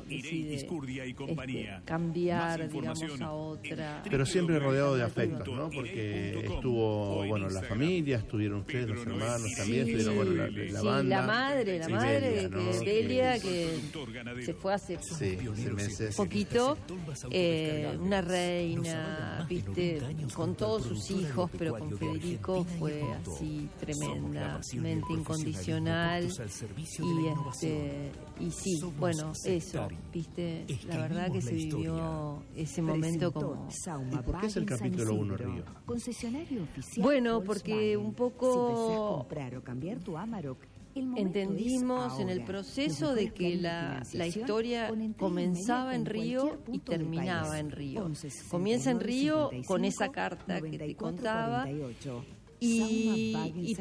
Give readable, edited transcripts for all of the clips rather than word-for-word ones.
decide cambiar, digamos, a otra. Pero siempre rodeado de afectos, ¿no? Porque estuvo, bueno, la familia, estuvieron ustedes, los hermanos también, estuvieron, bueno, la banda. La madre, Delia, ¿no? Delia, que se fue hace meses. Poquito, una reina, viste, con todos sus hijos, pero con Federico fue así tremendamente incondicional. Y sí, bueno, eso, viste, la verdad que se vivió ese momento como... ¿Y por qué es el capítulo 1 Río? Bueno, porque un poco entendimos en el proceso de que la historia comenzaba en Río y terminaba en Río. Comienza en Río con esa carta que te contaba y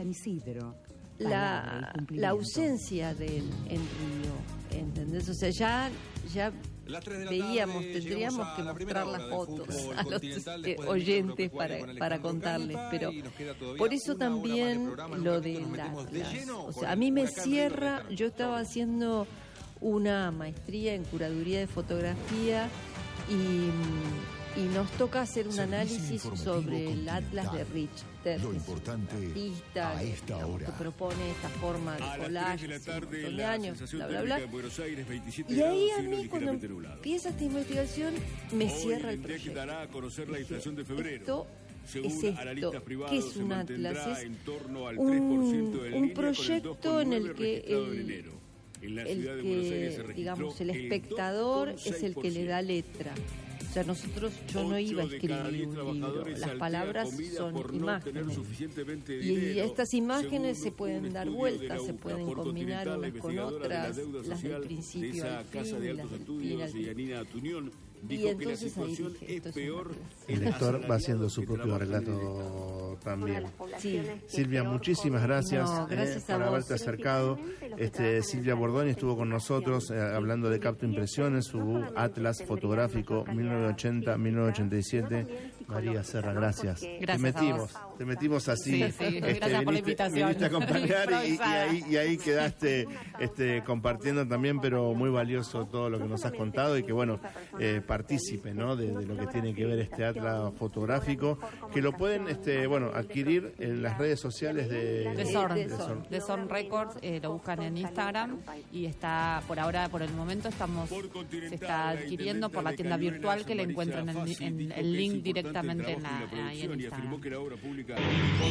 la ausencia de él en Río, ¿entendés? O sea, ya veíamos, tendríamos que mostrar las fotos a los oyentes para contarles, pero por eso también lo de o sea, a mí me cierra. Yo estaba haciendo una maestría en curaduría de fotografía y nos toca hacer un análisis sobre el Atlas de Richter, lo importante artista a esta hora, que propone esta forma de collage hace un montón de años, bla, bla, bla. Y ahí a mí, cuando empieza esta investigación, me cierra el proyecto. Esto es esto, ¿qué es un Atlas? Es un proyecto en el que digamos, el espectador es el que le da letra. O sea, yo no iba a escribir un libro, las palabras son imágenes. Y estas imágenes se pueden dar vueltas, se pueden combinar unas con otras, las del principio al fin, las del fin al fin. Y entonces ahí dije, esto es el lector va haciendo su propio relato también. Sí. Silvia, muchísimas gracias, gracias por haberte acercado. Silvia Bordoni estuvo con nosotros hablando de Capto Impresiones, su atlas fotográfico 1980-1987. María Serra, gracias. Te metimos así. Gracias por la invitación. Viniste a acompañar y ahí quedaste compartiendo también, pero muy valioso todo lo que nos has contado y que bueno, partícipe, ¿no? de lo que tiene que ver este atlas fotográfico, que lo pueden adquirir en las redes sociales de Zorn Records. Lo buscan en Instagram y está por el momento se está adquiriendo por la tienda virtual, que le encuentran en el link directamente ahí en Instagram.